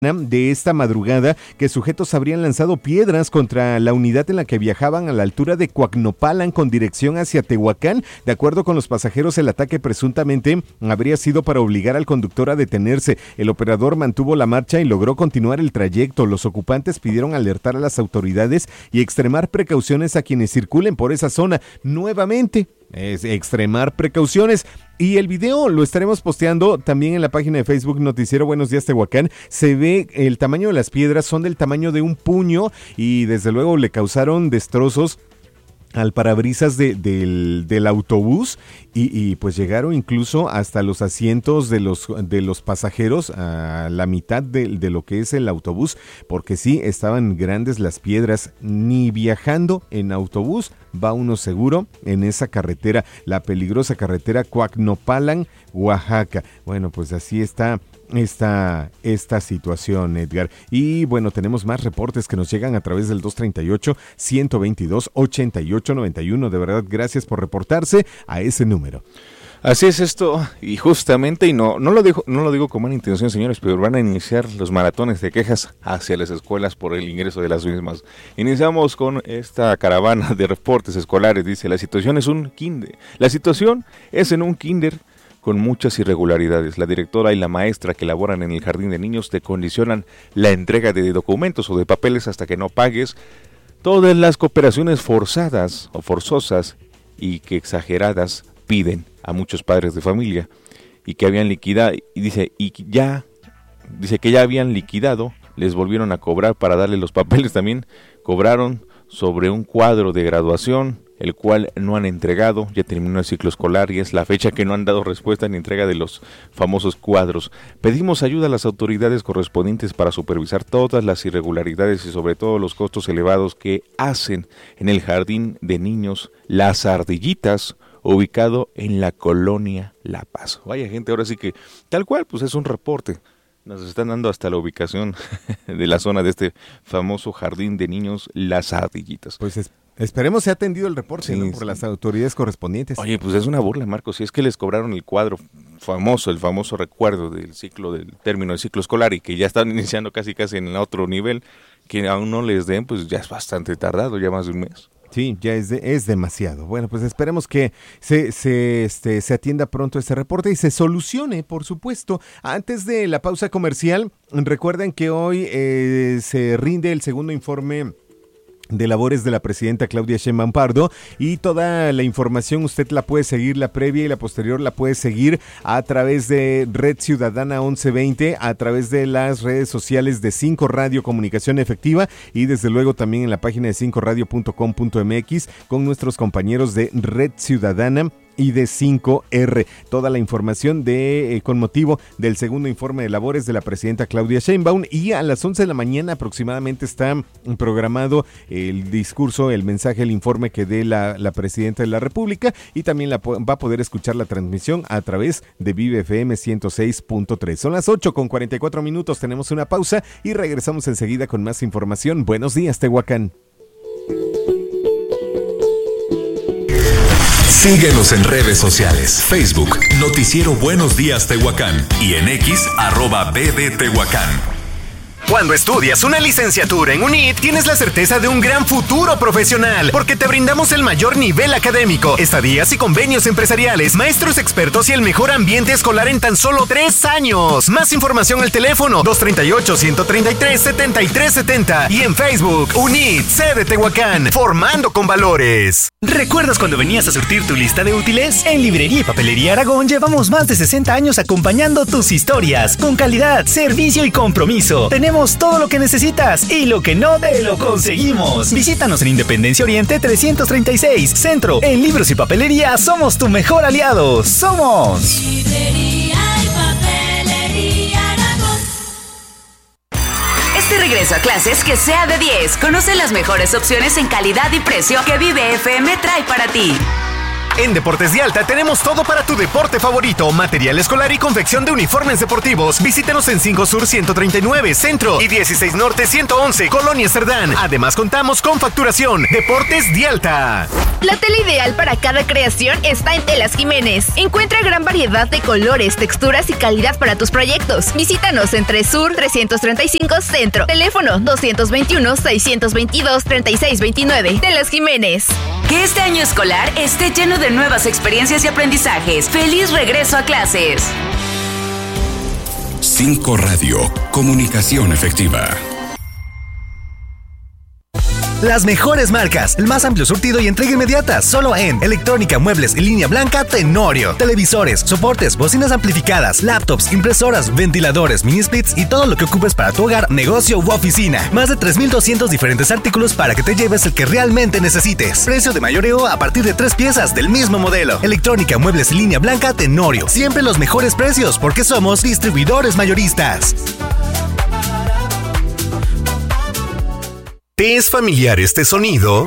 de esta madrugada que sujetos habrían lanzado piedras contra la unidad en la que viajaban a la altura de Coacnopalan con dirección hacia Tehuacán. De acuerdo con los pasajeros, el ataque presuntamente habría sido para obligar al conductor a detenerse. El operador mantuvo la marcha y logró continuar el trayecto. Los ocupantes pidieron alertar a las autoridades y extremar precauciones a quienes circulen por esa zona. Nuevamente, es extremar precauciones. Y el video lo estaremos posteando también en la página de Facebook Noticiero Buenos Días Tehuacán. Se ve el tamaño de las piedras, son del tamaño de un puño y desde luego le causaron destrozos al parabrisas del autobús y pues llegaron incluso hasta los asientos de los pasajeros, a la mitad de lo que es el autobús, porque sí, estaban grandes las piedras. Ni viajando en autobús va uno seguro en esa carretera, la peligrosa carretera Coacnopalan, Oaxaca. Bueno, pues así está esta situación, Edgar. Y bueno, tenemos más reportes que nos llegan a través del 238-122-8891. De verdad, gracias por reportarse a ese número. Así es esto, y justamente, y no lo digo con mala intención, señores, pero van a iniciar los maratones de quejas hacia las escuelas por el ingreso de las mismas. Iniciamos con esta caravana de reportes escolares. Dice, la situación es en un kinder con muchas irregularidades. La directora y la maestra que laboran en el jardín de niños te condicionan la entrega de documentos o de papeles hasta que no pagues. Todas las cooperaciones forzadas o forzosas y que exageradas piden a muchos padres de familia y que habían liquidado, dice que ya habían liquidado, les volvieron a cobrar para darle los papeles también. Cobraron sobre un cuadro de graduación, el cual no han entregado. Ya terminó el ciclo escolar y es la fecha que no han dado respuesta ni entrega de los famosos cuadros. Pedimos ayuda a las autoridades correspondientes para supervisar todas las irregularidades y sobre todo los costos elevados que hacen en el jardín de niños Las Ardillitas, ubicado en la colonia La Paz. Vaya gente, ahora sí que tal cual, pues es un reporte. Nos están dando hasta la ubicación de la zona de este famoso jardín de niños Las Ardillitas. Pues esperemos sea atendido el reporte, sí, ¿no? Por las autoridades correspondientes. Oye, pues es una burla, Marcos. Si es que les cobraron el cuadro famoso, el famoso recuerdo del término del ciclo escolar y que ya están iniciando casi en otro nivel, que aún no les den, pues ya es bastante tardado, ya más de un mes. Sí, ya es demasiado. Bueno, pues esperemos que se atienda pronto este reporte y se solucione, por supuesto. Antes de la pausa comercial, recuerden que hoy se rinde el segundo informe de labores de la presidenta Claudia Sheinbaum Pardo y toda la información usted la puede seguir, la previa y la posterior la puede seguir a través de Red Ciudadana 1120, a través de las redes sociales de 5 Radio Comunicación Efectiva y desde luego también en la página de 5radio.com.mx con nuestros compañeros de Red Ciudadana y de 5R. Toda la información con motivo del segundo informe de labores de la presidenta Claudia Sheinbaum, y a las 11 de la mañana aproximadamente está programado el discurso, el mensaje, el informe que dé la presidenta de la República, y también va a poder escuchar la transmisión a través de Vive FM 106.3. Son las 8:44, tenemos una pausa y regresamos enseguida con más información. Buenos días, Tehuacán. Síguenos en redes sociales, Facebook, Noticiero Buenos Días Tehuacán y en X, @BD Tehuacán. Cuando estudias una licenciatura en UNIT, tienes la certeza de un gran futuro profesional, porque te brindamos el mayor nivel académico, estadías y convenios empresariales, maestros expertos y el mejor ambiente escolar en tan solo 3 años. Más información al teléfono 238-133-7370 y en Facebook, UNIT, sede Tehuacán, formando con valores. ¿Recuerdas cuando venías a surtir tu lista de útiles? En Librería y Papelería Aragón llevamos más de 60 años acompañando tus historias, con calidad, servicio y compromiso. Tenemos todo lo que necesitas y lo que no te lo conseguimos. Visítanos en Independencia Oriente 336, Centro. En Libros y Papelería somos tu mejor aliado. ¡Somos! Librería y Papelería Aragón. Este regreso a clases que sea de 10. Conoce las mejores opciones en calidad y precio que Vive FM trae para ti. En Deportes Dialta tenemos todo para tu deporte favorito, material escolar y confección de uniformes deportivos. Visítanos en 5 Sur 139 Centro y 16 Norte 111 Colonia Cerdán. Además contamos con facturación. Deportes Dialta. La tela ideal para cada creación está en Telas Jiménez. Encuentra gran variedad de colores, texturas y calidad para tus proyectos. Visítanos en 3 Sur 335 Centro. Teléfono 221-622-3629. Telas Jiménez. Que este año escolar esté lleno de nuevas experiencias y aprendizajes. ¡Feliz regreso a clases! 5 Radio, comunicación efectiva. Las mejores marcas, el más amplio surtido y entrega inmediata, solo en Electrónica, Muebles y Línea Blanca Tenorio. Televisores, soportes, bocinas amplificadas, laptops, impresoras, ventiladores, mini splits y todo lo que ocupes para tu hogar, negocio u oficina. Más de 3,200 diferentes artículos para que te lleves el que realmente necesites. Precio de mayoreo a partir de 3 piezas del mismo modelo. Electrónica, Muebles y Línea Blanca Tenorio. Siempre los mejores precios porque somos distribuidores mayoristas. ¿Te es familiar este sonido?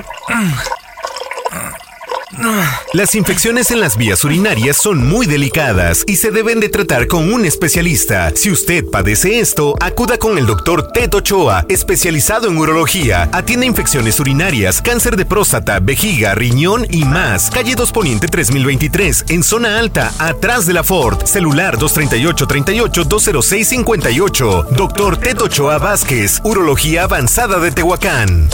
Las infecciones en las vías urinarias son muy delicadas y se deben de tratar con un especialista. Si usted padece esto, acuda con el doctor Ted Ochoa, especializado en urología. Atiende infecciones urinarias, cáncer de próstata, vejiga, riñón y más. Calle 2 Poniente 3023, en zona alta, atrás de la Ford. Celular 238-206-58. Doctor Ted Ochoa Vázquez, urología avanzada de Tehuacán.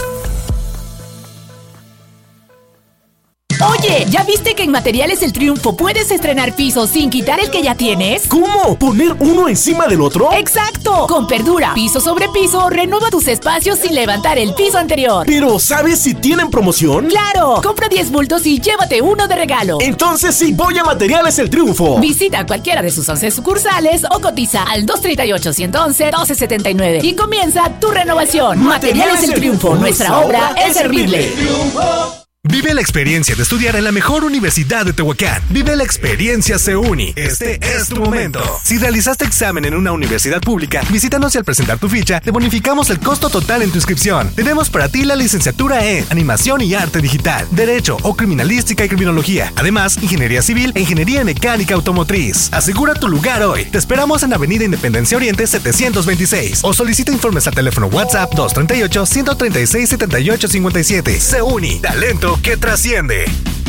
Oye, ¿ya viste que en Materiales El Triunfo puedes estrenar pisos sin quitar el que ya tienes? ¿Cómo? ¿Poner uno encima del otro? ¡Exacto! Con Perdura, piso sobre piso, renueva tus espacios sin levantar el piso anterior. Pero, ¿sabes si tienen promoción? ¡Claro! Compra 10 bultos y llévate uno de regalo. Entonces sí voy a Materiales El Triunfo. Visita cualquiera de sus 11 sucursales o cotiza al 238-111-1279 y comienza tu renovación. Materiales El Triunfo, nuestra obra es servirle. Vive la experiencia de estudiar en la mejor universidad de Tehuacán. Vive la experiencia CEUNI. Este es tu momento. Si realizaste examen en una universidad pública, visítanos y al presentar tu ficha, te bonificamos el costo total en tu inscripción. Tenemos para ti la licenciatura en Animación y Arte Digital, Derecho o Criminalística y Criminología. Además, Ingeniería Civil e Ingeniería Mecánica Automotriz. Asegura tu lugar hoy. Te esperamos en Avenida Independencia Oriente 726 o solicita informes al teléfono WhatsApp 238-136-7857. CEUNI. Talento que trasciende.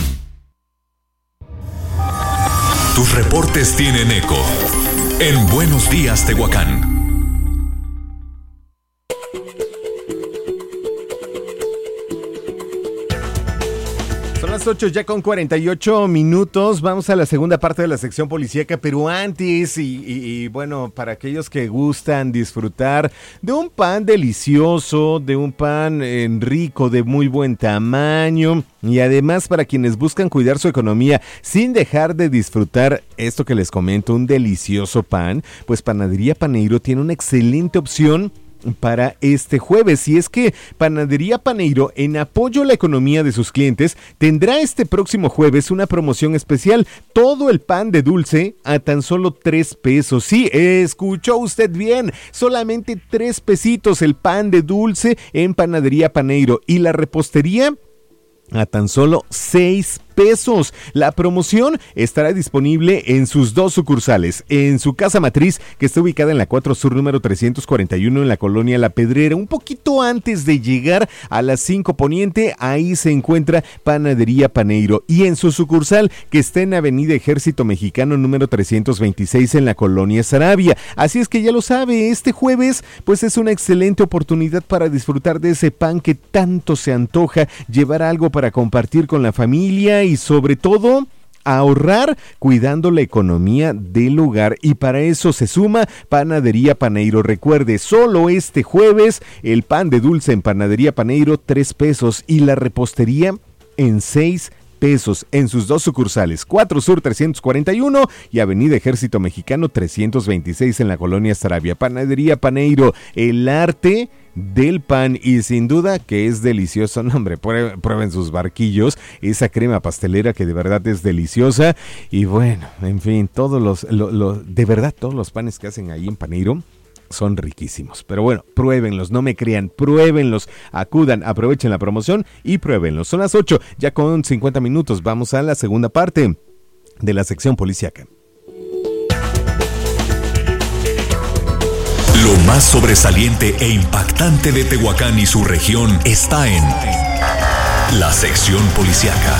Tus reportes tienen eco en Buenos Días, Tehuacán. Son las 8 ya con 48 minutos. Vamos a la segunda parte de la sección policíaca, pero antes, y bueno, para aquellos que gustan disfrutar de un pan delicioso, de un pan rico, de muy buen tamaño, y además para quienes buscan cuidar su economía sin dejar de disfrutar esto que les comento, un delicioso pan, pues Panadería Paneiro tiene una excelente opción para este jueves, y es que Panadería Paneiro, en apoyo a la economía de sus clientes, tendrá este próximo jueves una promoción especial: todo el pan de dulce a tan solo 3 pesos. Sí, escuchó usted bien, solamente 3 pesitos el pan de dulce en Panadería Paneiro, y la repostería a tan solo 6 pesos. La promoción estará disponible en sus 2 sucursales, en su casa matriz, que está ubicada en la 4 Sur número 341 en la colonia La Pedrera, un poquito antes de llegar a la 5 Poniente. Ahí se encuentra Panadería Paneiro, y en su sucursal, que está en Avenida Ejército Mexicano número 326 en la colonia Sarabia. Así es que ya lo sabe, este jueves pues es una excelente oportunidad para disfrutar de ese pan que tanto se antoja, llevar algo para compartir con la familia y sobre todo ahorrar cuidando la economía del hogar, y para eso se suma Panadería Paneiro. Recuerde, solo este jueves el pan de dulce en Panadería Paneiro 3 pesos y la repostería en 6 pesos en sus 2 sucursales, 4 Sur 341 y Avenida Ejército Mexicano 326 en la colonia Sarabia. Panadería Paneiro, el arte del pan, y sin duda que es delicioso. No, hombre, prueben sus barquillos, esa crema pastelera que de verdad es deliciosa, y bueno, en fin, todos de verdad todos los panes que hacen ahí en Paneiro Son riquísimos, pero bueno, pruébenlos, no me crean, pruébenlos, acudan, aprovechen la promoción y pruébenlos. Son las 8, ya con 50 minutos, vamos a la segunda parte de la sección policíaca. Lo más sobresaliente e impactante de Tehuacán y su región está en la sección policíaca.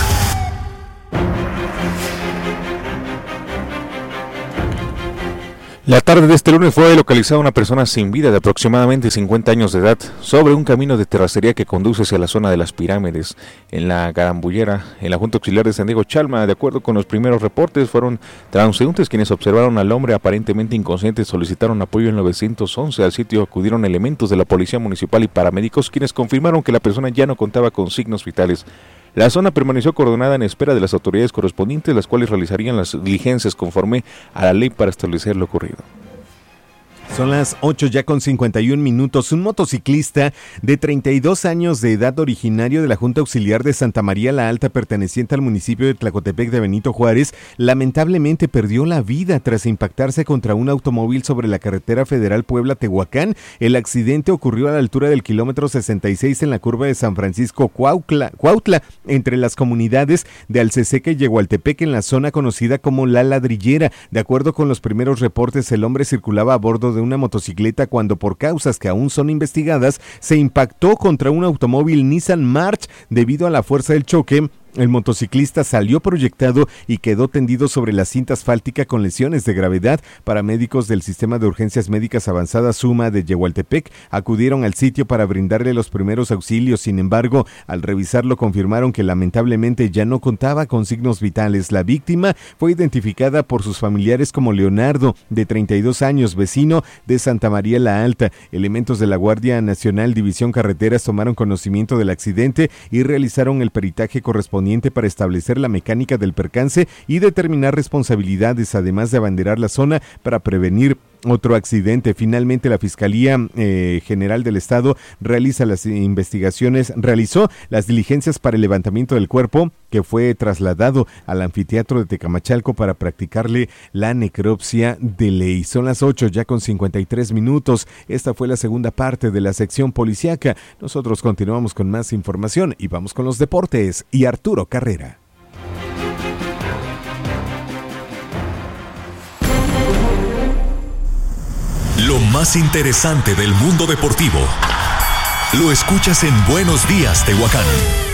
La tarde de este lunes fue localizada una persona sin vida de aproximadamente 50 años de edad sobre un camino de terracería que conduce hacia la zona de las pirámides, en la Garambullera, en la Junta Auxiliar de San Diego Chalma. De acuerdo con los primeros reportes, fueron transeúntes quienes observaron al hombre aparentemente inconsciente y solicitaron apoyo en 911. Al sitio acudieron elementos de la Policía Municipal y paramédicos, quienes confirmaron que la persona ya no contaba con signos vitales. La zona permaneció coordinada en espera de las autoridades correspondientes, las cuales realizarían las diligencias conforme a la ley para establecer lo ocurrido. Son las 8 ya con 51 minutos. Un motociclista de 32 años de edad, originario de la Junta Auxiliar de Santa María la Alta, perteneciente al municipio de Tlacotepec de Benito Juárez, lamentablemente perdió la vida tras impactarse contra un automóvil sobre la carretera federal Puebla-Tehuacán. El accidente ocurrió a la altura del kilómetro 66 en la curva de San Francisco Cuautla, entre las comunidades de Alceseca y Yehualtepec, en la zona conocida como La Ladrillera. De acuerdo con los primeros reportes, el hombre circulaba a bordo de una motocicleta cuando, por causas que aún son investigadas, se impactó contra un automóvil Nissan March. Debido a la fuerza del choque, el motociclista salió proyectado y quedó tendido sobre la cinta asfáltica con lesiones de gravedad. Paramédicos del Sistema de Urgencias Médicas Avanzadas SUMA de Yehualtepec acudieron al sitio para brindarle los primeros auxilios. Sin embargo, al revisarlo confirmaron que lamentablemente ya no contaba con signos vitales. La víctima fue identificada por sus familiares como Leonardo, de 32 años, vecino de Santa María la Alta. Elementos de la Guardia Nacional División Carreteras tomaron conocimiento del accidente y realizaron el peritaje correspondiente para establecer la mecánica del percance y determinar responsabilidades, además de abanderar la zona para prevenir otro accidente. Finalmente, la Fiscalía General del Estado realizó las diligencias para el levantamiento del cuerpo, que fue trasladado al anfiteatro de Tecamachalco para practicarle la necropsia de ley. Son las 8 ya con 53 minutos. Esta fue la segunda parte de la sección policíaca. Nosotros continuamos con más información y vamos con los deportes y Arturo Carrera. Lo más interesante del mundo deportivo lo escuchas en Buenos Días, Tehuacán.